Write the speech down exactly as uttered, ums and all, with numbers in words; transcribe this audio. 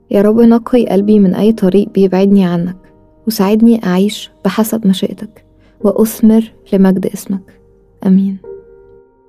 يا رب نقي قلبي من أي طريق بيبعدني عنك، وساعدني أعيش بحسب مشيئتك وأثمر لمجد اسمك. أمين.